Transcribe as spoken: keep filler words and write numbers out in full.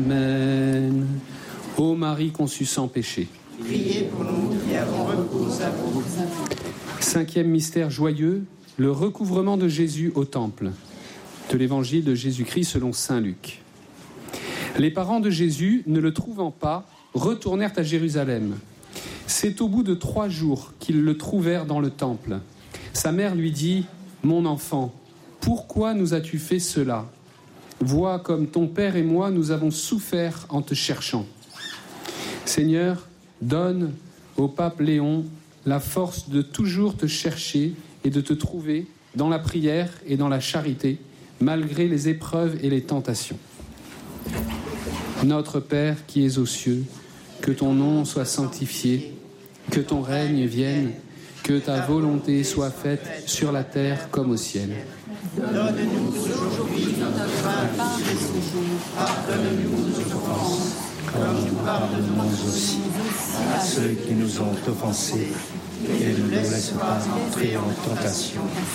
Amen. Ô Marie conçue sans péché. Priez pour nous qui avons recours à vous. Cinquième mystère joyeux, le recouvrement de Jésus au temple. De l'évangile de Jésus-Christ selon saint Luc. Les parents de Jésus, ne le trouvant pas, retournèrent à Jérusalem. C'est au bout de trois jours qu'ils le trouvèrent dans le temple. Sa mère lui dit : « Mon enfant, pourquoi nous as-tu fait cela ? Vois comme ton père et moi nous avons souffert en te cherchant. Seigneur, donne au pape Léon la force de toujours te chercher et de te trouver dans la prière et dans la charité, malgré les épreuves et les tentations. Notre Père qui es aux cieux, que ton nom soit sanctifié, que ton règne vienne, que ta volonté soit faite sur la terre comme au ciel. Donne-nous aujourd'hui notre pain de ce jour. Pardonne-nous nos offenses, comme nous pardonnons aussi à ceux qui nous ont offensés. Et ne nous laisse pas entrer en tentation,